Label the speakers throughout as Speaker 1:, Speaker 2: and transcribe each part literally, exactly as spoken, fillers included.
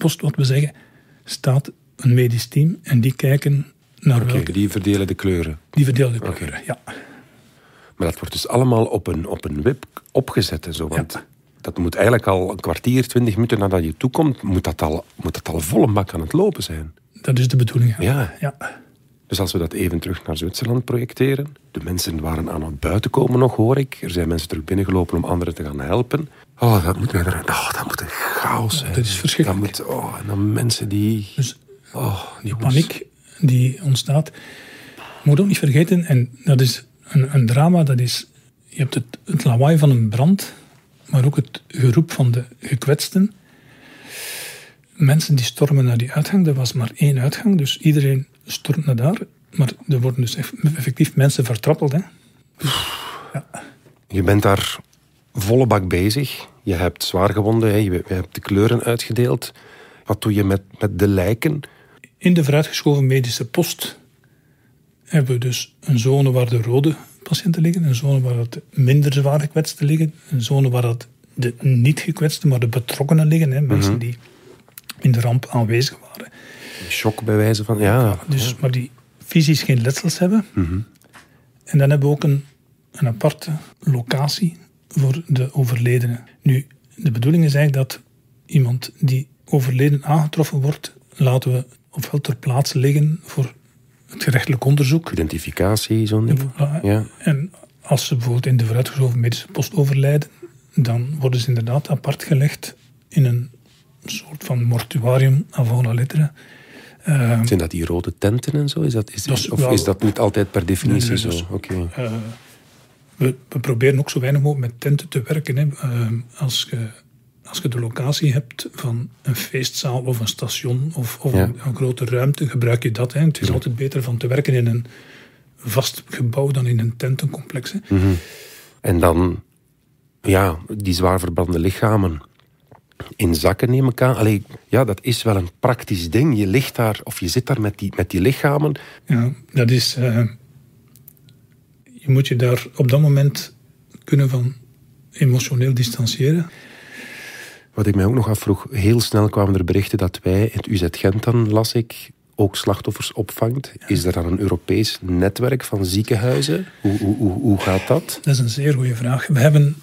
Speaker 1: post, wat we zeggen, staat een medisch team en die kijken naar
Speaker 2: okay,
Speaker 1: welke...
Speaker 2: die verdelen de kleuren?
Speaker 1: Die verdelen de kleuren, okay. ja.
Speaker 2: Maar dat wordt dus allemaal op een, op een web opgezet en zo, want... Ja. Dat moet eigenlijk al een kwartier, twintig minuten nadat je toekomt, moet dat al, moet dat al volle bak aan het lopen zijn.
Speaker 1: Dat is de bedoeling,
Speaker 2: ja.
Speaker 1: ja.
Speaker 2: Dus als we dat even terug naar Zwitserland projecteren, de mensen waren aan het buiten komen nog, hoor ik. Er zijn mensen terug binnengelopen om anderen te gaan helpen. Oh, dat moet, oh, dat moet een chaos zijn.
Speaker 1: Dat is verschrikkelijk.
Speaker 2: Dat moet, oh, en dan mensen die...
Speaker 1: Dus
Speaker 2: oh,
Speaker 1: die paniek die ontstaat, moet ook niet vergeten, en dat is een, een drama, dat is... Je hebt het, het lawaai van een brand... maar ook het geroep van de gekwetsten. Mensen die stormen naar die uitgang. Er was maar één uitgang, dus iedereen stormt naar daar. Maar er worden dus effectief mensen vertrappeld. Hè. Dus, ja.
Speaker 2: Je bent daar volle bak bezig. Je hebt zwaargewonden, hè. Je hebt de kleuren uitgedeeld. Wat doe je met, met de lijken?
Speaker 1: In de vooruitgeschoven medische post hebben we dus een zone waar de rode... patiënten liggen, een zone waar het minder zwaar gekwetsten liggen, een zone waar het de niet gekwetsten, maar de betrokkenen liggen, hè, mensen mm-hmm. die in de ramp aanwezig waren.
Speaker 2: Shock bij wijze van, ja.
Speaker 1: Dus,
Speaker 2: ja.
Speaker 1: Maar die fysisch geen letsels hebben.
Speaker 2: Mm-hmm.
Speaker 1: En dan hebben we ook een, een aparte locatie voor de overledenen. Nu, de bedoeling is eigenlijk dat iemand die overleden aangetroffen wordt, laten we ofwel ter plaatse liggen voor het gerechtelijk onderzoek.
Speaker 2: Identificatie, zo'n ding.
Speaker 1: Ja. En als ze bijvoorbeeld in de vooruitgeschoven medische post overlijden, dan worden ze inderdaad apart gelegd in een soort van mortuarium avant la lettre. Uh,
Speaker 2: Zijn dat die rode tenten en zo? Is dat, is,
Speaker 1: dat is
Speaker 2: of
Speaker 1: wel,
Speaker 2: is dat niet altijd per definitie
Speaker 1: nee, nee,
Speaker 2: zo?
Speaker 1: Dus,
Speaker 2: okay.
Speaker 1: uh, we, we proberen ook zo weinig mogelijk met tenten te werken. Hè. Uh, als je Als je de locatie hebt van een feestzaal of een station of, of ja. een, een grote ruimte, gebruik je dat. Hè. Het is ja. altijd beter van te werken in een vast gebouw dan in een tentencomplex. Hè.
Speaker 2: Mm-hmm. En dan, ja, die zwaar verbrande lichamen in zakken neem ik aan. Allee, ja, dat is wel een praktisch ding. Je ligt daar, of je zit daar met die, met die lichamen.
Speaker 1: Ja, dat is... Uh, je moet je daar op dat moment kunnen van emotioneel distancieren.
Speaker 2: Wat ik mij ook nog afvroeg, heel snel kwamen er berichten dat wij, het U Z Gent dan, las ik, ook slachtoffers opvangt. Ja. Is er dan een Europees netwerk van ziekenhuizen? Hoe, hoe, hoe, hoe gaat dat?
Speaker 1: Dat is een zeer goede vraag. We hebben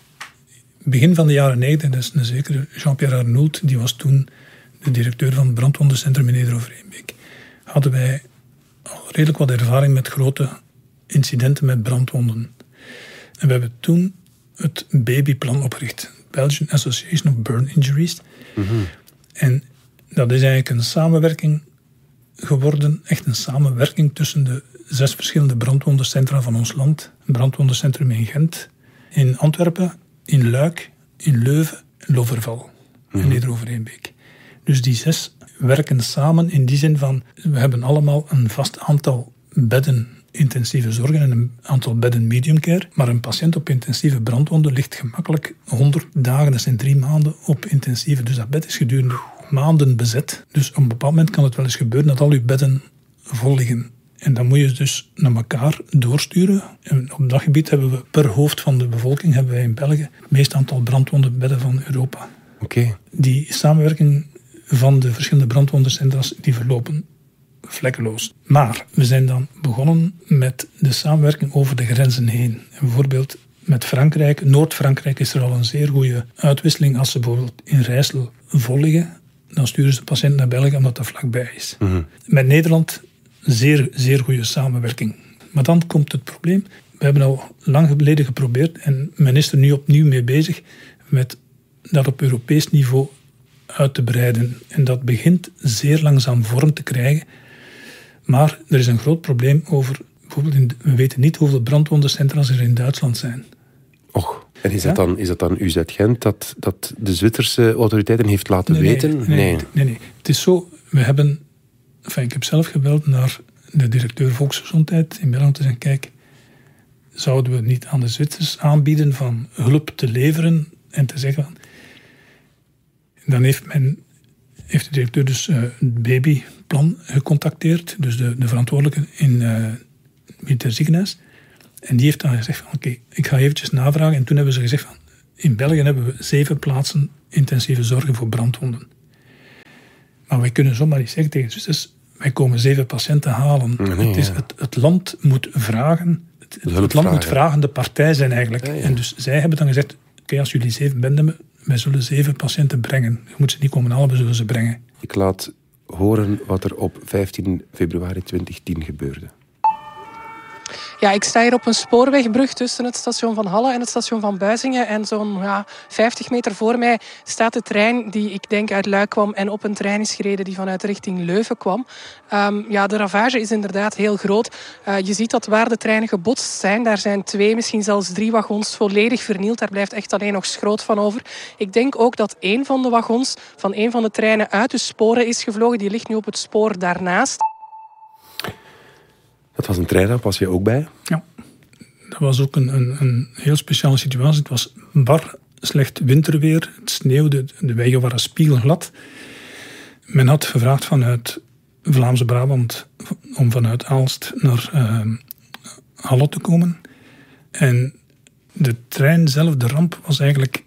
Speaker 1: begin van de jaren negentig, dat is een zekere Jean-Pierre Arnault, die was toen de directeur van het brandwondencentrum in Neder-Overeenbeek. Hadden wij al redelijk wat ervaring met grote incidenten met brandwonden. En we hebben toen het babyplan opgericht. Belgian Association of Burn Injuries.
Speaker 2: Mm-hmm.
Speaker 1: En dat is eigenlijk een samenwerking geworden, echt een samenwerking tussen de zes verschillende brandwondencentra van ons land. Een brandwondencentrum in Gent, in Antwerpen, in Luik, in Leuven en Loverval mm-hmm. en Neder-Overeenbeek. Dus die zes werken samen in die zin van, we hebben allemaal een vast aantal bedden intensieve zorg en een aantal bedden medium care. Maar een patiënt op intensieve brandwonden ligt gemakkelijk honderd dagen, dat zijn drie maanden, op intensieve. Dus dat bed is gedurende maanden bezet. Dus op een bepaald moment kan het wel eens gebeuren dat al uw bedden vol liggen. En dan moet je dus naar elkaar doorsturen. En op dat gebied hebben we per hoofd van de bevolking hebben wij in België het meeste aantal brandwondenbedden van Europa.
Speaker 2: Okay.
Speaker 1: Die samenwerking van de verschillende brandwondencentra's die verlopen vlekkeloos. Maar we zijn dan begonnen met de samenwerking over de grenzen heen. En bijvoorbeeld met Frankrijk. Noord-Frankrijk is er al een zeer goede uitwisseling. Als ze bijvoorbeeld in Rijssel vol liggen, dan sturen ze de patiënt naar België omdat dat vlakbij is. Mm-hmm. Met Nederland zeer, zeer goede samenwerking. Maar dan komt het probleem. We hebben al lang geleden geprobeerd en men is er nu opnieuw mee bezig met dat op Europees niveau uit te breiden. En dat begint zeer langzaam vorm te krijgen. Maar er is een groot probleem over... Bijvoorbeeld in, we weten niet hoeveel brandwondencentra's er in Duitsland zijn.
Speaker 2: Och, en is, ja? dat, dan, is dat dan U Z Gent dat, dat de Zwitserse autoriteiten heeft laten
Speaker 1: nee,
Speaker 2: weten?
Speaker 1: Nee nee, nee, nee, nee. Het is zo, we hebben... Enfin, ik heb zelf gebeld naar de directeur Volksgezondheid in België te zeggen, kijk, zouden we niet aan de Zwitsers aanbieden van hulp te leveren en te zeggen... Dan heeft men... heeft de directeur dus uh, het babyplan gecontacteerd, dus de, de verantwoordelijke in uh, het militair ziekenhuis. En die heeft dan gezegd van oké, okay, ik ga eventjes navragen. En toen hebben ze gezegd van, in België hebben we zeven plaatsen intensieve zorgen voor brandwonden. Maar wij kunnen zomaar niet zeggen tegen zusters, wij komen zeven patiënten halen.
Speaker 2: Nee,
Speaker 1: het, is,
Speaker 2: ja.
Speaker 1: het, het land moet vragen, het, het land
Speaker 2: vragen.
Speaker 1: moet vragende partij zijn eigenlijk.
Speaker 2: Ja, ja.
Speaker 1: En dus zij hebben dan gezegd, oké, okay, als jullie zeven benden, wij zullen zeven patiënten brengen. Je moet ze niet komen halen, we zullen ze brengen.
Speaker 2: Ik laat horen wat er op vijftien februari twintig tien gebeurde.
Speaker 3: Ja, ik sta hier op een spoorwegbrug tussen het station van Halle en het station van Buizingen. En zo'n ja, vijftig meter voor mij staat de trein die ik denk uit Luik kwam en op een trein is gereden die vanuit richting Leuven kwam. Um, ja, de ravage is inderdaad heel groot. Uh, je ziet dat waar de treinen gebotst zijn, daar zijn twee, misschien zelfs drie wagons volledig vernield. Daar blijft echt alleen nog schroot van over. Ik denk ook dat één van de wagons van één van de treinen uit de sporen is gevlogen. Die ligt nu op het spoor daarnaast.
Speaker 2: Dat was een treinramp, was je ook bij?
Speaker 1: Ja, dat was ook een, een, een heel speciale situatie. Het was bar, slecht winterweer. Het sneeuwde, de wegen waren spiegelglad. Men had gevraagd vanuit Vlaamse Brabant om vanuit Aalst naar uh, Halle te komen. En de trein zelf, de ramp, was eigenlijk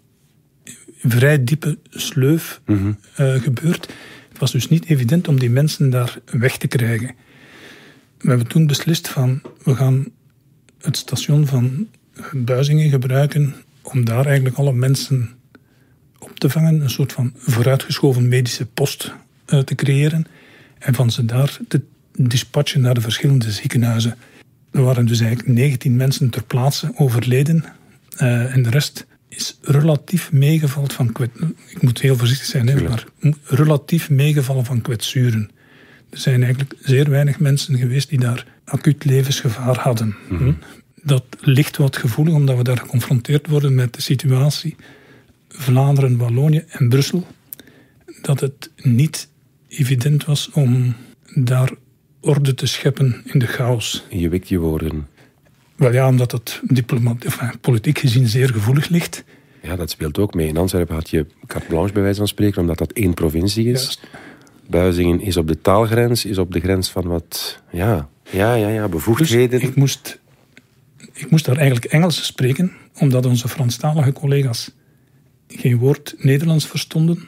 Speaker 1: vrij diepe sleuf mm-hmm. uh, gebeurd. Het was dus niet evident om die mensen daar weg te krijgen. We hebben toen beslist van, we gaan het station van Buizingen gebruiken om daar eigenlijk alle mensen op te vangen. Een soort van vooruitgeschoven medische post uh, te creëren. En van ze daar te dispatchen naar de verschillende ziekenhuizen. Er waren dus eigenlijk negentien mensen ter plaatse overleden. Uh, en de rest is relatief meegevallen van kwetsuren. Ik moet heel voorzichtig zijn, hè, maar relatief meegevallen van kwetsuren. Er zijn eigenlijk zeer weinig mensen geweest die daar acuut levensgevaar hadden. Mm-hmm. Dat ligt wat gevoelig, omdat we daar geconfronteerd worden met de situatie Vlaanderen, Wallonië en Brussel. Dat het niet evident was om daar orde te scheppen in de chaos.
Speaker 2: Je wikt je woorden.
Speaker 1: Wel ja, omdat het diplomat, enfin, politiek gezien zeer gevoelig ligt.
Speaker 2: Ja, dat speelt ook mee. In Antwerpen had je carte blanche bij wijze van spreken, omdat dat één provincie is. Juist. Buizingen is op de taalgrens, is op de grens van wat... Ja, ja, ja, ja bevoegdheden.
Speaker 1: Dus ik moest, ik moest daar eigenlijk Engels spreken, omdat onze Franstalige collega's geen woord Nederlands verstonden.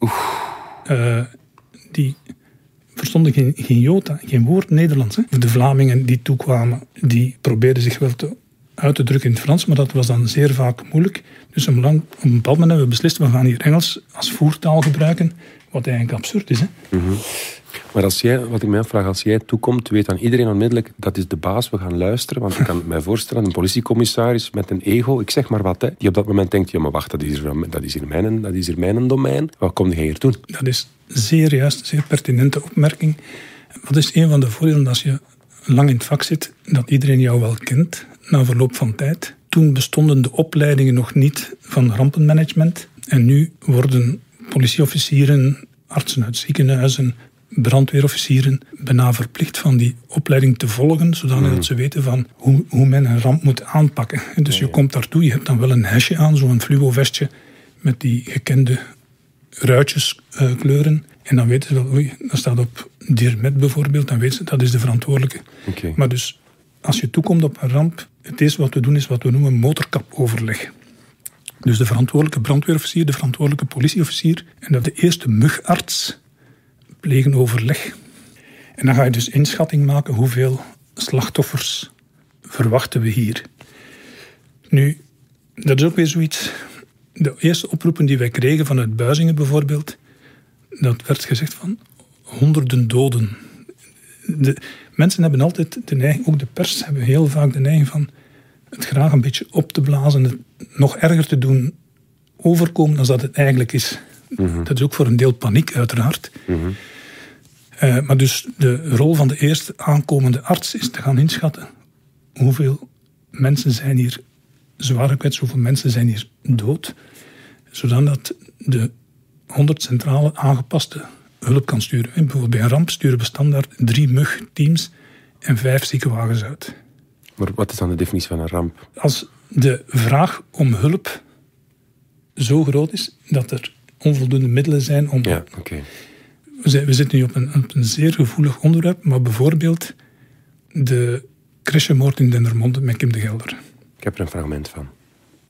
Speaker 1: Uh, die verstonden geen, geen jota, geen woord Nederlands. Hè. De Vlamingen die toekwamen, die probeerden zich wel te, uit te drukken in het Frans, maar dat was dan zeer vaak moeilijk. Dus op een bepaald moment hebben we beslist, we gaan hier Engels als voertaal gebruiken, wat eigenlijk absurd is. Hè.
Speaker 2: Mm-hmm. Maar als jij, wat ik mij afvraag, als jij toekomt, weet dan iedereen onmiddellijk, dat is de baas, we gaan luisteren. Want ik kan mij voorstellen, een politiecommissaris met een ego, ik zeg maar wat, hè, die op dat moment denkt, ja maar wacht, dat is hier, dat is hier, mijn, dat is hier mijn domein. Wat kom jij hier doen?
Speaker 1: Dat is zeer juist, een zeer pertinente opmerking. Wat is een van de voordelen als je lang in het vak zit, dat iedereen jou wel kent, na verloop van tijd. Toen bestonden de opleidingen nog niet van rampenmanagement. En nu worden politieofficieren, artsen uit ziekenhuizen, brandweerofficieren bijna verplicht van die opleiding te volgen, zodat mm. ze weten van hoe, hoe men een ramp moet aanpakken. En dus je komt daartoe, je hebt dan wel een hesje aan, zo'n fluo-vestje met die gekende ruitjeskleuren. Uh, en dan weten ze wel, oei, dat staat op Dirmet bijvoorbeeld, dan weten ze dat is de verantwoordelijke.
Speaker 2: Okay.
Speaker 1: Maar dus, als je toekomt op een ramp, het eerste wat we doen is wat we noemen motorkapoverleg. Dus de verantwoordelijke brandweerofficier, de verantwoordelijke politieofficier en dat de eerste mugarts plegen overleg. En dan ga je dus inschatting maken hoeveel slachtoffers verwachten we hier. Nu, dat is ook weer zoiets. De eerste oproepen die wij kregen vanuit Buizingen bijvoorbeeld, dat werd gezegd van honderden doden. De mensen hebben altijd de neiging, ook de pers hebben heel vaak de neiging van het graag een beetje op te blazen, het nog erger te doen overkomen dan dat het eigenlijk is. Mm-hmm. Dat is ook voor een deel paniek uiteraard. Mm-hmm. Uh, maar dus de rol van de eerste aankomende arts is te gaan inschatten hoeveel mensen zijn hier zwaar gekwetst, hoeveel mensen zijn hier dood, zodat de honderd centrale aangepaste hulp kan sturen. En bijvoorbeeld bij een ramp sturen we standaard drie mugteams en vijf ziekenwagens uit.
Speaker 2: Maar wat is dan de definitie van een ramp?
Speaker 1: Als de vraag om hulp zo groot is dat er onvoldoende middelen zijn om...
Speaker 2: Ja, oké. Okay.
Speaker 1: We, we zitten nu op een, op een zeer gevoelig onderwerp, maar bijvoorbeeld de crèchemoord in Dendermonde met Kim de Gelder.
Speaker 2: Ik heb er een fragment van.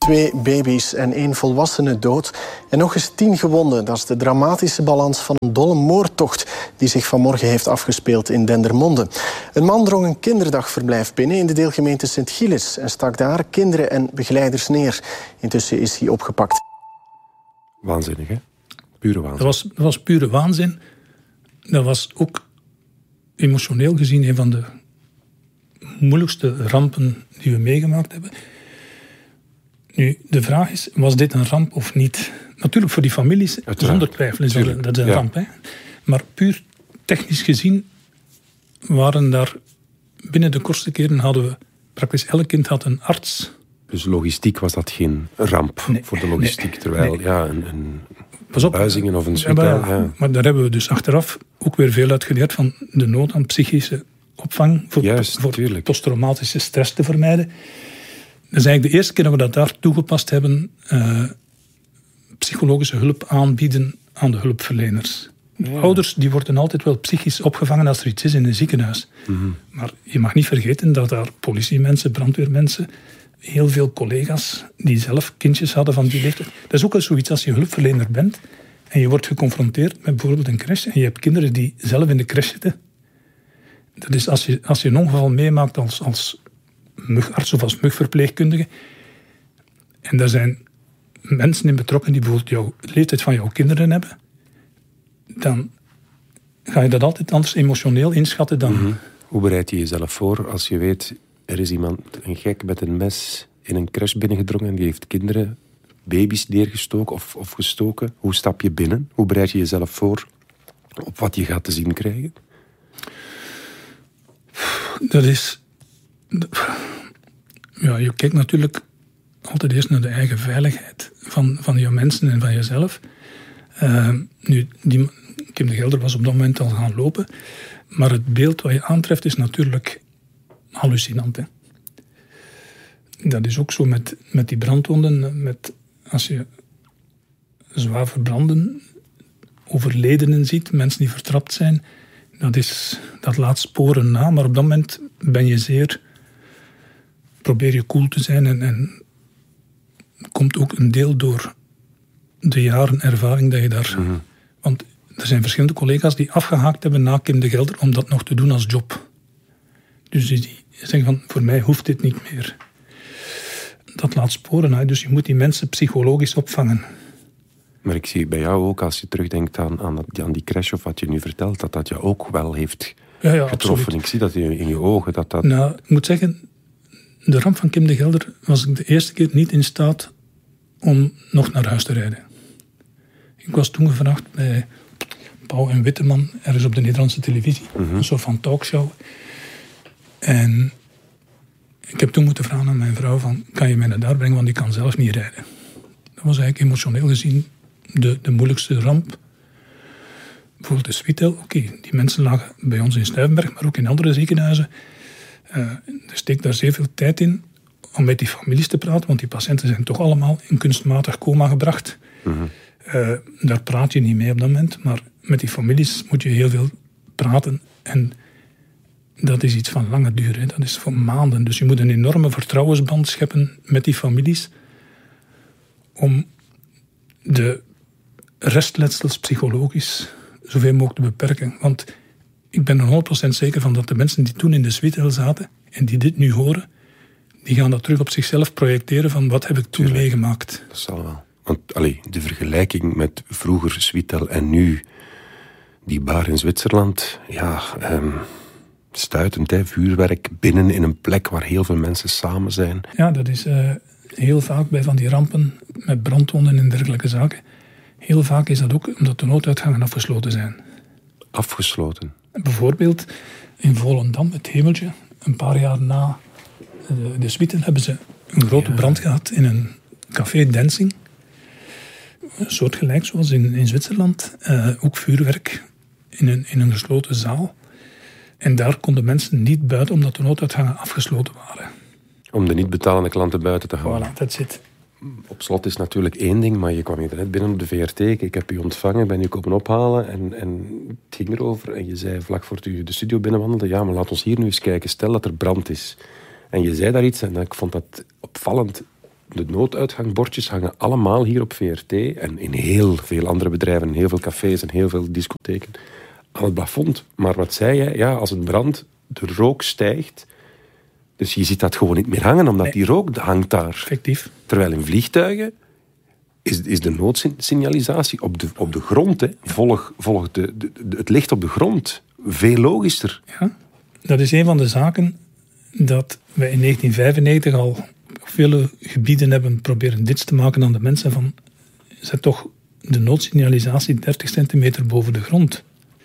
Speaker 4: Twee baby's en één volwassene dood. En nog eens tien gewonden. Dat is de dramatische balans van een dolle moordtocht die zich vanmorgen heeft afgespeeld in Dendermonde. Een man drong een kinderdagverblijf binnen in de deelgemeente Sint-Gilles en stak daar kinderen en begeleiders neer. Intussen is hij opgepakt.
Speaker 2: Waanzinnig, hè? Pure waanzin.
Speaker 1: Dat was, dat was pure waanzin. Dat was ook emotioneel gezien een van de moeilijkste rampen die we meegemaakt hebben. Nu, de vraag is, was dit een ramp of niet? Natuurlijk voor die families,
Speaker 2: Uiteraard.
Speaker 1: zonder twijfel, is dat, een- dat is een
Speaker 2: Ja.
Speaker 1: ramp. Hè? Maar puur technisch gezien waren daar binnen de kortste keren hadden we praktisch elk kind had een arts.
Speaker 2: Dus logistiek was dat geen ramp
Speaker 1: Nee,
Speaker 2: voor de logistiek.
Speaker 1: nee,
Speaker 2: terwijl
Speaker 1: nee.
Speaker 2: ja, een, een
Speaker 1: Pas op,
Speaker 2: buizingen of een
Speaker 1: ja,
Speaker 2: zwitel...
Speaker 1: maar,
Speaker 2: Ja,
Speaker 1: maar daar hebben we dus achteraf ook weer veel uit geleerd van de nood aan psychische opvang voor,
Speaker 2: Juist,
Speaker 1: voor
Speaker 2: tuurlijk.
Speaker 1: posttraumatische stress te vermijden. Dat is eigenlijk de eerste keer dat we dat daar toegepast hebben, uh, psychologische hulp aanbieden aan de hulpverleners.
Speaker 2: Ja.
Speaker 1: Ouders die worden altijd wel psychisch opgevangen als er iets is in een ziekenhuis.
Speaker 2: Mm-hmm.
Speaker 1: Maar je mag niet vergeten dat daar politiemensen, brandweermensen, heel veel collega's die zelf kindjes hadden van die leeftijd. Dat is ook wel zoiets als je hulpverlener bent en je wordt geconfronteerd met bijvoorbeeld een crash en je hebt kinderen die zelf in de crash zitten. Dat is als je, als je een ongeval meemaakt als, als mugarts of als mugverpleegkundige en daar zijn mensen in betrokken die bijvoorbeeld jouw, de leeftijd van jouw kinderen hebben, dan ga je dat altijd anders emotioneel inschatten dan...
Speaker 2: Mm-hmm. Hoe bereid je jezelf voor als je weet, er is iemand, een gek met een mes in een crash binnengedrongen en die heeft kinderen, baby's neergestoken of, of gestoken. Hoe stap je binnen? Hoe bereid je jezelf voor op wat je gaat te zien krijgen?
Speaker 1: Dat is... Ja, je kijkt natuurlijk altijd eerst naar de eigen veiligheid van, van je mensen en van jezelf. Uh, nu, die, Kim de Gelder was op dat moment al gaan lopen. Maar het beeld wat je aantreft is natuurlijk hallucinant. Hè? Dat is ook zo met, met die brandwonden. Met, als je zwaar verbranden overledenen ziet, mensen die vertrapt zijn, dat, is, dat laat sporen na. Maar op dat moment ben je zeer... Probeer je cool te zijn en, en komt ook een deel door de jaren ervaring dat je daar...
Speaker 2: Mm-hmm.
Speaker 1: Want er zijn verschillende collega's die afgehaakt hebben na Kim de Gelder om dat nog te doen als job. Dus die, die zeggen van, voor mij hoeft dit niet meer. Dat laat sporen uit, dus je moet die mensen psychologisch opvangen.
Speaker 2: Maar ik zie bij jou ook, als je terugdenkt aan, aan, dat, aan die crash of wat je nu vertelt, dat dat je ook wel heeft
Speaker 1: ja, ja,
Speaker 2: getroffen.
Speaker 1: absoluut.
Speaker 2: Ik zie dat in, in je ogen. Dat dat...
Speaker 1: Nou, ik moet zeggen, de ramp van Kim de Gelder was ik de eerste keer niet in staat om nog naar huis te rijden. Ik was toen gevraagd bij Pauw en Witteman, ergens op de Nederlandse televisie,
Speaker 2: Mm-hmm.
Speaker 1: een soort van talkshow. En ik heb toen moeten vragen aan mijn vrouw van, kan je mij naar daar brengen, want ik kan zelf niet rijden. Dat was eigenlijk emotioneel gezien de, de moeilijkste ramp. Bijvoorbeeld de Switel, oké, okay, die mensen lagen bij ons in Stuyvenberg, maar ook in andere ziekenhuizen. Uh, er steekt daar zeer veel tijd in om met die families te praten, want die patiënten zijn toch allemaal in kunstmatig coma gebracht.
Speaker 2: Mm-hmm.
Speaker 1: Uh, daar praat je niet mee op dat moment, maar met die families moet je heel veel praten. En dat is iets van lange duur, hè. Dat is voor maanden. Dus je moet een enorme vertrouwensband scheppen met die families om de restletsels psychologisch zoveel mogelijk te beperken. Want ik ben er honderd procent zeker van dat de mensen die toen in de Switel zaten en die dit nu horen, die gaan dat terug op zichzelf projecteren van wat heb ik toen
Speaker 2: Tuurlijk.
Speaker 1: meegemaakt.
Speaker 2: Dat zal wel. Want allee, de vergelijking met vroeger Switel en nu die bar in Zwitserland, ja, um, stuitend, hè, vuurwerk binnen in een plek waar heel veel mensen samen zijn.
Speaker 1: Ja, dat is uh, heel vaak bij van die rampen met brandwonden en dergelijke zaken. Heel vaak is dat ook omdat de nooduitgangen afgesloten zijn.
Speaker 2: Afgesloten?
Speaker 1: Bijvoorbeeld in Volendam, het Hemeltje, een paar jaar na de, de Swieten hebben ze een grote
Speaker 2: Ja.
Speaker 1: brand gehad in een café Dancing. Een soortgelijk zoals in, in Zwitserland. Uh, ook vuurwerk in een, in een gesloten zaal. En daar konden mensen niet buiten omdat de nooduitgangen afgesloten waren.
Speaker 2: Om de niet betalende klanten buiten te houden.
Speaker 1: Voilà, that's it.
Speaker 2: Op slot is natuurlijk één ding, maar je kwam hier net binnen op de V R T. Ik heb u ontvangen, ben u komen ophalen en, en het ging erover. En je zei vlak voor u de studio binnenwandelde, ja, maar laat ons hier nu eens kijken. Stel dat er brand is. En je zei daar iets en ik vond dat opvallend. De nooduitgangbordjes hangen allemaal hier op V R T en in heel veel andere bedrijven, in heel veel cafés en heel veel discotheken, aan het plafond. Maar wat zei jij? Ja, als het brandt, de rook stijgt. Dus je ziet dat gewoon niet meer hangen, omdat nee. die rook hangt daar.
Speaker 1: Effectief.
Speaker 2: Terwijl in vliegtuigen is, is de noodsignalisatie op de, op de grond. Hè. Volg, volg de, de, de, het licht op de grond. Veel logischer.
Speaker 1: Ja, dat is een van de zaken dat wij in negentien vijfennegentig al op vele gebieden hebben proberen dit te maken aan de mensen van zet toch de noodsignalisatie dertig centimeter boven de grond.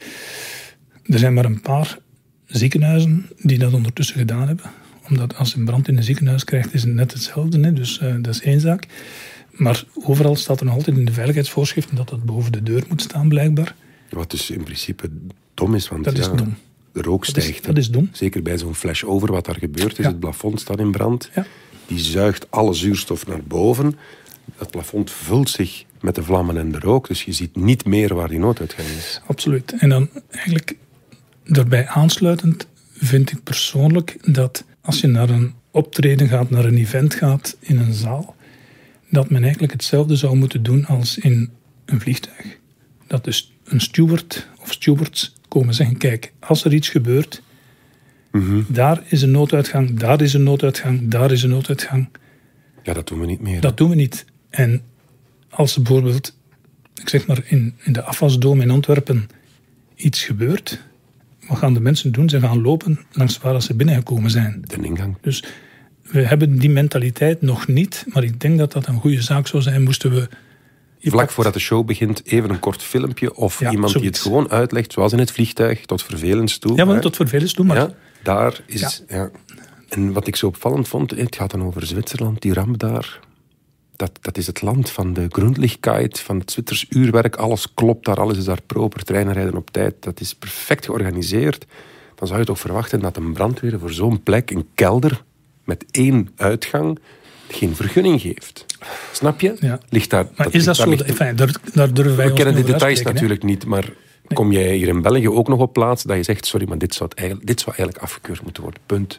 Speaker 1: Er zijn maar een paar ziekenhuizen die dat ondertussen gedaan hebben. Omdat als je een brand in een ziekenhuis krijgt, is het net hetzelfde. Hè? Dus uh, dat is één zaak. Maar overal staat er nog altijd in de veiligheidsvoorschriften dat dat boven de deur moet staan, blijkbaar.
Speaker 2: Wat dus in principe dom is. Want
Speaker 1: dat is
Speaker 2: ja,
Speaker 1: dom.
Speaker 2: De rook
Speaker 1: dat
Speaker 2: stijgt.
Speaker 1: Is, dat is dom.
Speaker 2: Zeker bij zo'n flashover, wat daar gebeurt is. Ja. Het plafond staat in brand.
Speaker 1: Ja.
Speaker 2: Die zuigt alle zuurstof naar boven. Het plafond vult zich met de vlammen en de rook. Dus je ziet niet meer waar die nooduitgang is.
Speaker 1: Absoluut. En dan eigenlijk daarbij aansluitend vind ik persoonlijk dat als je naar een optreden gaat, naar een event gaat in een zaal, dat men eigenlijk hetzelfde zou moeten doen als in een vliegtuig. Dat dus een steward of stewards komen zeggen, kijk, als er iets gebeurt, mm-hmm. daar is een nooduitgang, daar is een nooduitgang, daar is een nooduitgang.
Speaker 2: Ja, dat doen we niet meer.
Speaker 1: Dat doen we niet. En als er bijvoorbeeld, ik zeg maar, in, in de afwasdome in Antwerpen iets gebeurt, wat gaan de mensen doen? Ze gaan lopen langs waar ze binnengekomen zijn.
Speaker 2: De ingang.
Speaker 1: Dus we hebben die mentaliteit nog niet, maar ik denk dat dat een goede zaak zou zijn, moesten we...
Speaker 2: Vlak pakt... voordat de show begint, even een kort filmpje of ja, iemand zoiets. Die het gewoon uitlegt, zoals in het vliegtuig, tot vervelens toe.
Speaker 1: Ja, wel tot vervelens toe, maar...
Speaker 2: Ja, daar is... Ja. Ja. En wat ik zo opvallend vond, het gaat dan over Zwitserland, die ramp daar. Dat, dat is het land van de Grundlichkeit, van het Zwitsers uurwerk. Alles klopt daar, alles is daar proper. Treinen rijden op tijd, dat is perfect georganiseerd. Dan zou je toch verwachten dat een brandweer voor zo'n plek, een kelder met één uitgang, geen vergunning geeft. Snap je?
Speaker 1: Ja.
Speaker 2: Ligt daar,
Speaker 1: maar
Speaker 2: dat
Speaker 1: is dat
Speaker 2: daar
Speaker 1: zo?
Speaker 2: ligt,
Speaker 1: Enfin, daar, daar durven wij
Speaker 2: we
Speaker 1: ons
Speaker 2: kennen de details
Speaker 1: spreken,
Speaker 2: natuurlijk
Speaker 1: hè?
Speaker 2: niet, maar nee. Kom jij hier in België ook nog op plaats dat je zegt, sorry, maar dit zou, eigenlijk, dit zou eigenlijk afgekeurd moeten worden. Punt.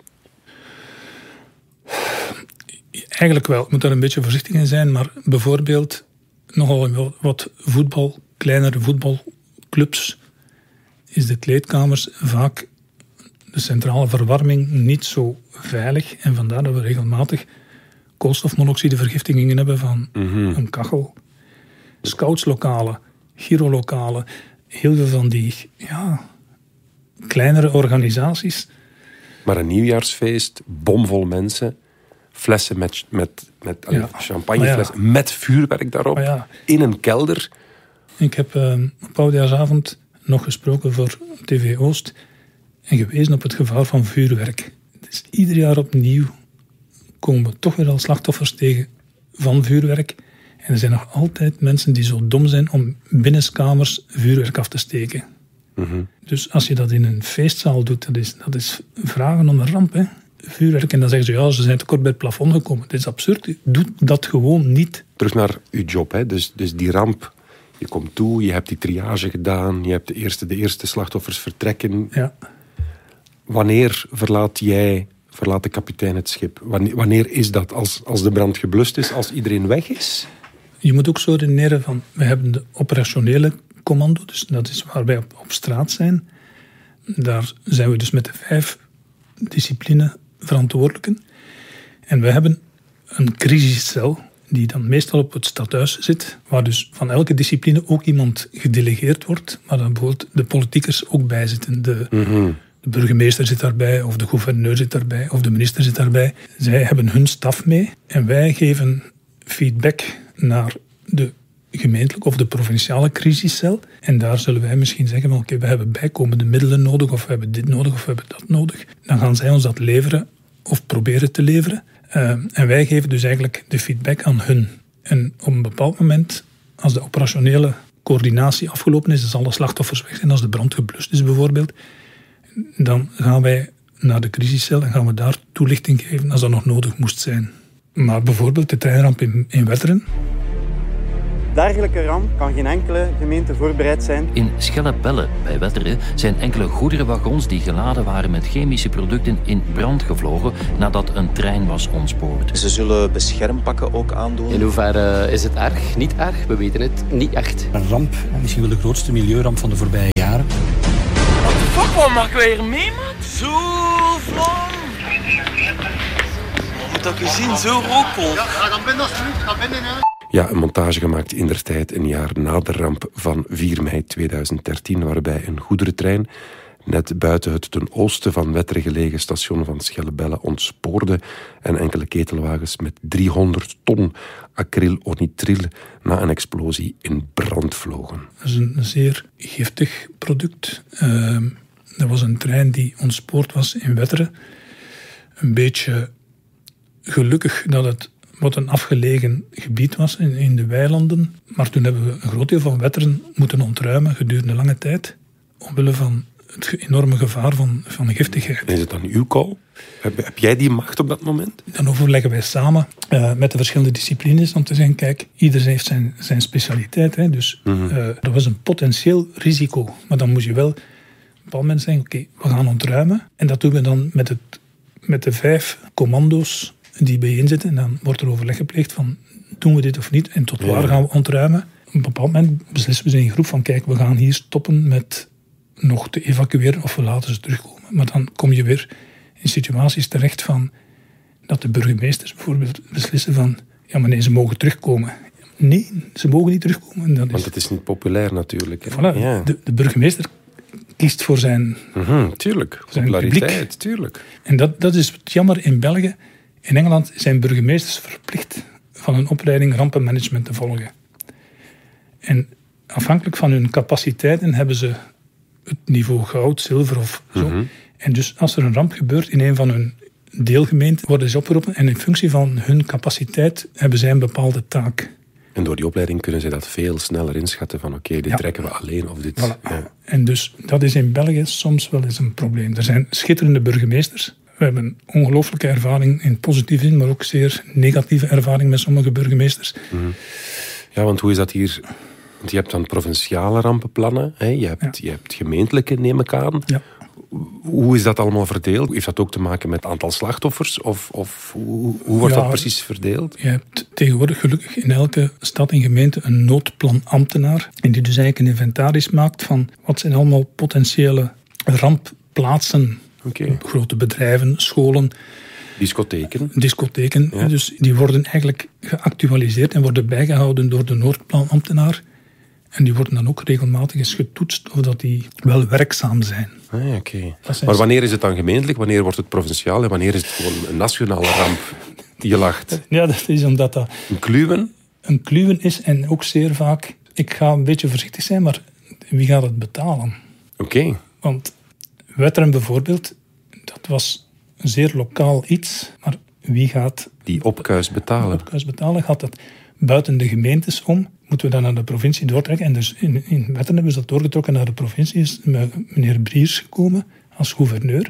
Speaker 1: Eigenlijk wel. Ik moet daar een beetje voorzichtig in zijn, maar bijvoorbeeld nogal wat voetbal, kleinere voetbalclubs, is de kleedkamers vaak de centrale verwarming niet zo veilig. En vandaar dat we regelmatig koolstofmonoxidevergiftigingen hebben van mm-hmm. een kachel. Scoutslokalen, gyrolokalen, heel veel van die ja, kleinere organisaties.
Speaker 2: Maar een nieuwjaarsfeest, bomvol mensen, flessen met, met, met ja. champagneflessen, ja. met vuurwerk daarop,
Speaker 1: ja.
Speaker 2: in een kelder.
Speaker 1: Ik heb uh, op oudejaarsavond nog gesproken voor T V Oost en gewezen op het gevaar van vuurwerk. Dus ieder jaar opnieuw komen we toch weer al slachtoffers tegen van vuurwerk. En er zijn nog altijd mensen die zo dom zijn om binnenskamers vuurwerk af te steken. Mm-hmm. Dus als je dat in een feestzaal doet, dat is, dat is vragen om een ramp, hè. Vuurwerk. En dan zeggen ze, ja, ze zijn te kort bij het plafond gekomen. Het is absurd. Doe dat gewoon niet.
Speaker 2: Terug naar uw job, hè. Dus, dus die ramp, je komt toe, je hebt die triage gedaan, je hebt de eerste, de eerste slachtoffers vertrekken.
Speaker 1: Ja.
Speaker 2: Wanneer verlaat jij, verlaat de kapitein het schip? Wanneer, wanneer is dat? Als, als de brand geblust is, als iedereen weg is?
Speaker 1: Je moet ook zo redeneren van, we hebben de operationele commando, dus dat is waar wij op, op straat zijn. Daar zijn we dus met de vijf discipline verantwoordelijken. En we hebben een crisiscel die dan meestal op het stadhuis zit, waar dus van elke discipline ook iemand gedelegeerd wordt, maar dan bijvoorbeeld de politiekers ook bij zitten. De, mm-hmm. de burgemeester zit daarbij, of de gouverneur zit daarbij, of de minister zit daarbij. Zij hebben hun staf mee en wij geven feedback naar de gemeentelijke of de provinciale crisiscel. En daar zullen wij misschien zeggen van oké, okay, we hebben bijkomende middelen nodig, of we hebben dit nodig, of we hebben dat nodig. Dan gaan zij ons dat leveren, of proberen te leveren. Uh, en wij geven dus eigenlijk de feedback aan hun. En op een bepaald moment, als de operationele coördinatie afgelopen is, dus alle slachtoffers weg zijn, als de brand geblust is bijvoorbeeld, dan gaan wij naar de crisiscel en gaan we daar toelichting geven als dat nog nodig moest zijn. Maar bijvoorbeeld de treinramp in, in Wetteren.
Speaker 5: dergelijke ramp kan geen enkele gemeente voorbereid zijn.
Speaker 6: In Schellebelle bij Wetteren zijn enkele goederenwagons die geladen waren met chemische producten in brand gevlogen nadat een trein was ontspoord.
Speaker 7: Ze zullen beschermpakken ook aandoen.
Speaker 8: In hoeverre is het erg? Niet erg, we weten het niet echt.
Speaker 9: Een ramp, misschien wel de grootste milieuramp van de voorbije jaren.
Speaker 10: Wat de fuck, wat mag wij hier mee, man? Zo vlam! Moet dat gezien, zo rookol.
Speaker 11: Ja, ga dan binnen alsjeblieft, ga binnen, hè.
Speaker 2: Ja, een montage gemaakt indertijd een jaar na de ramp van vier mei tweeduizend dertien, waarbij een goederentrein net buiten het ten oosten van Wetteren gelegen station van Schellebelle ontspoorde en enkele ketelwagens met driehonderd ton acrylonitril na een explosie in brand vlogen.
Speaker 1: Dat is een zeer giftig product. Uh, dat was een trein die ontspoord was in Wetteren. Een beetje gelukkig dat het wat een afgelegen gebied was in, in de weilanden. Maar toen hebben we een groot deel van Wetteren moeten ontruimen gedurende lange tijd, omwille van het enorme gevaar van, van giftigheid.
Speaker 2: Is het dan uw call? Heb, heb jij die macht op dat moment?
Speaker 1: Dan overleggen wij samen uh, met de verschillende disciplines om te zeggen, kijk, iedereen heeft zijn, zijn specialiteit. Hè, dus mm-hmm. uh, dat was een potentieel risico. Maar dan moet je wel op een bepaald moment zeggen, oké, okay, we gaan ontruimen. En dat doen we dan met, het, met de vijf commando's die bijeen zitten. En dan wordt er overleg gepleegd van, doen we dit of niet? En tot waar ja. gaan we ontruimen? Op een bepaald moment beslissen we in een groep van, kijk, we gaan hier stoppen met nog te evacueren of we laten ze terugkomen. Maar dan kom je weer in situaties terecht van dat de burgemeesters bijvoorbeeld beslissen van, ja, maar nee, ze mogen terugkomen. Nee, ze mogen niet terugkomen. Dat is,
Speaker 2: want het is niet populair natuurlijk. Hè?
Speaker 1: Voilà, ja. de, de burgemeester kiest voor zijn,
Speaker 2: mm-hmm, tuurlijk.
Speaker 1: Voor zijn
Speaker 2: populariteit, tuurlijk.
Speaker 1: En dat, dat is wat jammer in België. In Engeland zijn burgemeesters verplicht van een opleiding rampenmanagement te volgen. En afhankelijk van hun capaciteiten hebben ze het niveau goud, zilver of zo. Mm-hmm. En dus als er een ramp gebeurt in een van hun deelgemeenten, worden ze opgeroepen en in functie van hun capaciteit hebben zij een bepaalde taak.
Speaker 2: En door die opleiding kunnen zij dat veel sneller inschatten van oké, okay, dit ja. trekken we alleen of dit...
Speaker 1: Voilà.
Speaker 2: Ja.
Speaker 1: En dus dat is in België soms wel eens een probleem. Er zijn schitterende burgemeesters. We hebben ongelooflijke ervaring in positieve zin, maar ook zeer negatieve ervaring met sommige burgemeesters.
Speaker 2: Mm-hmm. Ja, want hoe is dat hier? Want je hebt dan provinciale rampenplannen, hè? Je, hebt, ja. je hebt gemeentelijke, neem ik aan.
Speaker 1: Ja.
Speaker 2: Hoe is dat allemaal verdeeld? Heeft dat ook te maken met het aantal slachtoffers? Of, of hoe, hoe wordt ja, dat precies verdeeld?
Speaker 1: Je hebt tegenwoordig gelukkig in elke stad en gemeente een noodplanambtenaar. En die dus eigenlijk een inventaris maakt van wat zijn allemaal potentiële rampplaatsen.
Speaker 2: Okay.
Speaker 1: Grote bedrijven, scholen.
Speaker 2: Discotheken.
Speaker 1: Discotheken. Ja. Dus die worden eigenlijk geactualiseerd en worden bijgehouden door de noodplanambtenaar. En die worden dan ook regelmatig eens getoetst of dat die wel werkzaam zijn.
Speaker 2: Ah, Oké. Okay. Maar wanneer is het dan gemeentelijk? Wanneer wordt het provinciaal? En wanneer is het gewoon een nationale ramp die je lacht?
Speaker 1: Ja, dat is omdat dat...
Speaker 2: Een kluwen?
Speaker 1: Een kluwen is en ook zeer vaak... Ik ga een beetje voorzichtig zijn, maar wie gaat het betalen?
Speaker 2: Oké. Okay.
Speaker 1: Want Wetteren bijvoorbeeld, dat was een zeer lokaal iets, maar wie gaat...
Speaker 2: Die opkuis betalen.
Speaker 1: opkuis betalen, gaat dat buiten de gemeentes om? Moeten we dat naar de provincie doortrekken? En dus in, in Wetteren hebben ze dat doorgetrokken naar de provincie. Is meneer Briers gekomen als gouverneur.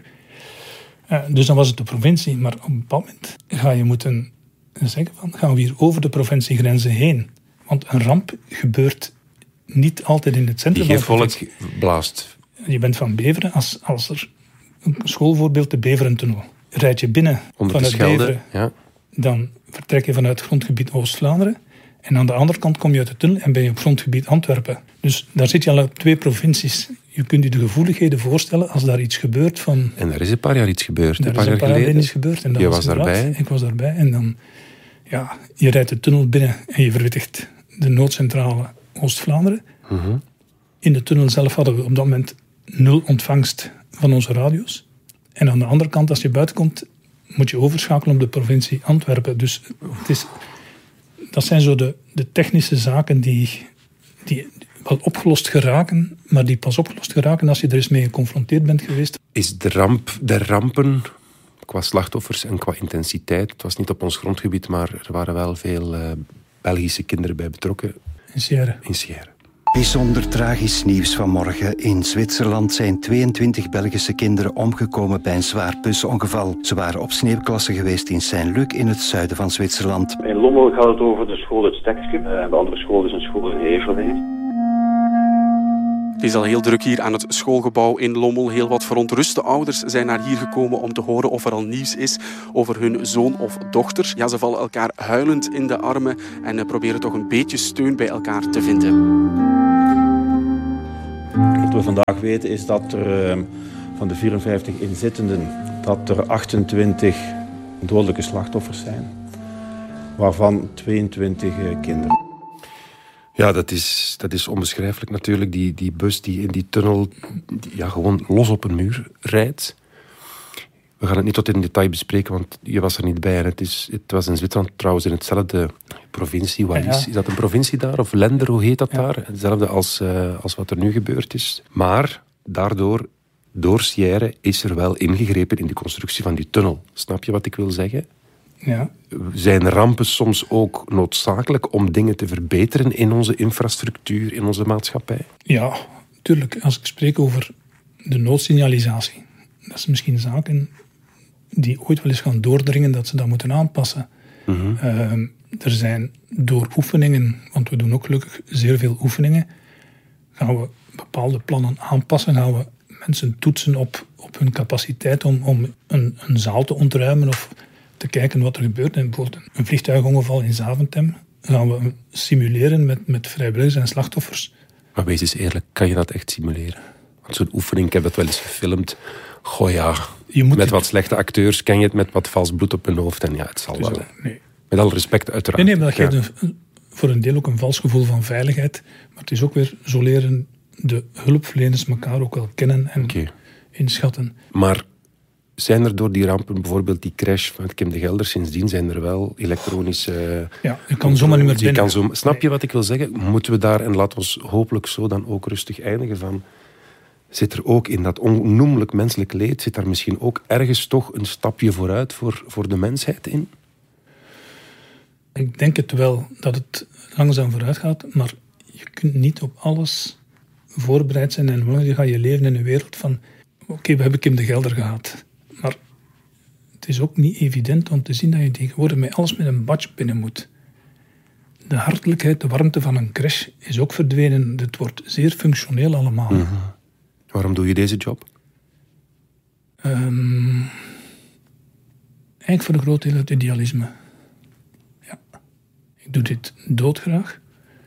Speaker 1: Uh, dus dan was het de provincie. Maar op een bepaald moment ga je moeten zeggen van, gaan we hier over de provinciegrenzen heen? Want een ramp gebeurt niet altijd in het centrum
Speaker 2: Die
Speaker 1: van de
Speaker 2: provincie. Die volk blaast.
Speaker 1: Je bent van Beveren, als, als er een schoolvoorbeeld de Beverentunnel. Rijd je binnen
Speaker 2: Onder
Speaker 1: vanuit
Speaker 2: de Schelde,
Speaker 1: Beveren,
Speaker 2: ja.
Speaker 1: Dan vertrek je vanuit het grondgebied Oost-Vlaanderen. En aan de andere kant kom je uit de tunnel en ben je op grondgebied Antwerpen. Dus daar zit je al op twee provincies. Je kunt je de gevoeligheden voorstellen als daar iets gebeurt van...
Speaker 2: En er is een paar jaar iets gebeurd.
Speaker 1: Er
Speaker 2: een paar
Speaker 1: is een
Speaker 2: jaar
Speaker 1: paar
Speaker 2: jaar
Speaker 1: jaar iets gebeurd. En dat
Speaker 2: je
Speaker 1: was,
Speaker 2: was daarbij.
Speaker 1: Ik was daarbij. En dan, ja, je rijdt de tunnel binnen en je verwittigt de noodcentrale Oost-Vlaanderen.
Speaker 2: Mm-hmm.
Speaker 1: In de tunnel zelf hadden we op dat moment nul ontvangst van onze radio's. En aan de andere kant, als je buiten komt, moet je overschakelen op de provincie Antwerpen. Dus het is, dat zijn zo de, de technische zaken die, die wel opgelost geraken, maar die pas opgelost geraken als je er eens mee geconfronteerd bent geweest.
Speaker 2: Is de ramp, de rampen, qua slachtoffers en qua intensiteit, het was niet op ons grondgebied, maar er waren wel veel uh, Belgische kinderen bij betrokken.
Speaker 1: In Sierre.
Speaker 2: In Sierre.
Speaker 12: Bijzonder tragisch nieuws vanmorgen. In Zwitserland zijn tweeëntwintig Belgische kinderen omgekomen bij een zwaar busongeval. Ze waren op sneeuwklasse geweest in Saint-Luc in het zuiden van Zwitserland.
Speaker 13: In Lommel gaat het over de school uit stekje. Uh, de andere school is een school in Heverlee.
Speaker 14: Het is al heel druk hier aan het schoolgebouw in Lommel. Heel wat verontruste ouders zijn naar hier gekomen om te horen of er al nieuws is over hun zoon of dochter. Ja, ze vallen elkaar huilend in de armen en proberen toch een beetje steun bij elkaar te vinden.
Speaker 15: Wat we vandaag weten is dat er uh, van de vierenvijftig inzittenden dat er achtentwintig dodelijke slachtoffers zijn, waarvan tweeëntwintig uh, kinderen.
Speaker 2: Ja, dat is, dat is onbeschrijfelijk natuurlijk. Die, die bus die in die tunnel die, ja, gewoon los op een muur rijdt. We gaan het niet tot in detail bespreken, want je was er niet bij. En het, is, het was in Zwitserland trouwens in hetzelfde provincie, Wallis. Ja. Is dat een provincie daar? Of Lender, hoe heet dat ja. daar? Hetzelfde als, uh, als wat er nu gebeurd is. Maar daardoor, door Sierre, is er wel ingegrepen in de constructie van die tunnel. Snap je wat ik wil zeggen?
Speaker 1: Ja.
Speaker 2: Zijn rampen soms ook noodzakelijk om dingen te verbeteren in onze infrastructuur, in onze maatschappij?
Speaker 1: Ja, tuurlijk. Als ik spreek over de noodsignalisatie, dat zijn misschien zaken die ooit wel eens gaan doordringen dat ze dat moeten aanpassen.
Speaker 2: Mm-hmm.
Speaker 1: Uh, er zijn door oefeningen, want we doen ook gelukkig zeer veel oefeningen, gaan we bepaalde plannen aanpassen, gaan we mensen toetsen op, op hun capaciteit om, om een, een zaal te ontruimen of te kijken wat er gebeurt. En bijvoorbeeld een vliegtuigongeval in Zaventem gaan we simuleren met, met vrijwilligers en slachtoffers.
Speaker 2: Maar wees eens eerlijk, kan je dat echt simuleren? Want zo'n oefening, ik heb dat wel eens gefilmd. Goh ja, met het... wat slechte acteurs kan je het met wat vals bloed op hun hoofd. En ja, het zal wel.
Speaker 1: Nee.
Speaker 2: Met alle respect uiteraard.
Speaker 1: Nee, nee, maar dat geeft ja. een, voor een deel ook een vals gevoel van veiligheid. Maar het is ook weer, zo leren de hulpverleners elkaar ook wel kennen en okay. inschatten.
Speaker 2: Maar zijn er door die rampen, bijvoorbeeld die crash van Kim de Gelder, sindsdien zijn er wel elektronische...
Speaker 1: Ja, je kan zomaar niet meer binnen.
Speaker 2: Kan zo, snap je wat ik wil zeggen? Moeten we daar, en laten we hopelijk zo dan ook rustig eindigen van... Zit er ook in dat onnoemelijk menselijk leed, zit daar misschien ook ergens toch een stapje vooruit voor, voor de mensheid in?
Speaker 1: Ik denk het wel, dat het langzaam vooruit gaat, maar je kunt niet op alles voorbereid zijn. En je gaat je leven in een wereld van... Oké, okay, we hebben Kim de Gelder gehad. Maar het is ook niet evident om te zien dat je tegenwoordig met alles met een badge binnen moet. De hartelijkheid, de warmte van een crash is ook verdwenen. Het wordt zeer functioneel allemaal.
Speaker 2: Mm-hmm. Waarom doe je deze job?
Speaker 1: Um, eigenlijk voor een groot deel het idealisme. Ja. Ik doe dit doodgraag.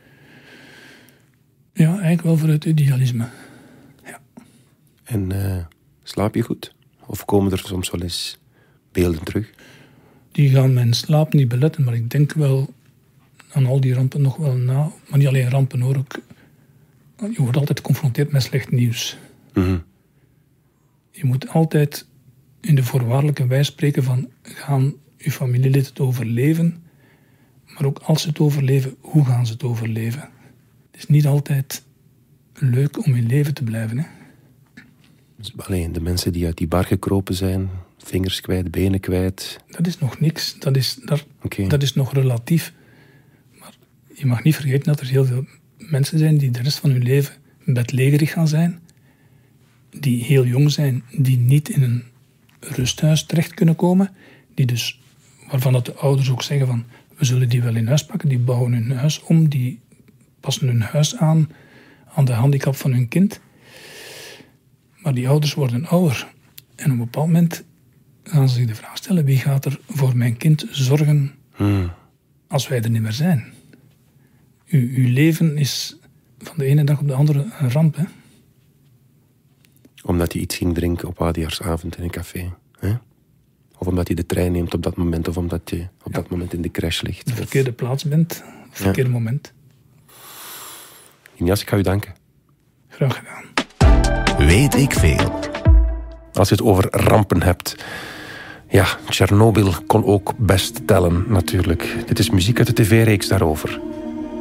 Speaker 1: Ja, eigenlijk wel voor het idealisme. Ja.
Speaker 2: En uh, slaap je goed? Of komen er soms wel eens beelden terug?
Speaker 1: Die gaan mijn slaap niet beletten, maar ik denk wel aan al die rampen nog wel na. Maar niet alleen rampen hoor, ook, je wordt altijd geconfronteerd met slecht nieuws.
Speaker 2: Mm-hmm.
Speaker 1: Je moet altijd in de voorwaardelijke wijze spreken van gaan uw familielid het overleven, maar ook als ze het overleven, hoe gaan ze het overleven? Het is niet altijd leuk om in leven te blijven. Hè?
Speaker 2: Dus alleen de mensen die uit die bar gekropen zijn, vingers kwijt, benen kwijt.
Speaker 1: Dat is nog niks, dat is, dat,
Speaker 2: okay.
Speaker 1: dat is nog relatief. Maar je mag niet vergeten dat er heel veel mensen zijn die de rest van hun leven bedlegerig gaan zijn, die heel jong zijn, die niet in een rusthuis terecht kunnen komen, die dus, waarvan dat de ouders ook zeggen van, we zullen die wel in huis pakken, die bouwen hun huis om, die passen hun huis aan, aan de handicap van hun kind. Maar die ouders worden ouder. En op een bepaald moment gaan ze zich de vraag stellen, wie gaat er voor mijn kind zorgen
Speaker 2: hmm.
Speaker 1: als wij er niet meer zijn? U, uw leven is van de ene dag op de andere een ramp, hè?
Speaker 2: Omdat hij iets ging drinken op oudejaarsavond in een café. Hè? Of omdat hij de trein neemt op dat moment, of omdat je op ja. dat moment in de crash ligt.
Speaker 1: De verkeerde of... plaats bent, op het verkeerde ja. moment.
Speaker 2: Ignace, ik ga u danken.
Speaker 1: Graag gedaan.
Speaker 16: Weet ik veel.
Speaker 2: Als je het over rampen hebt. Ja, Tsjernobyl kon ook best tellen, natuurlijk. Dit is muziek uit de tv-reeks daarover.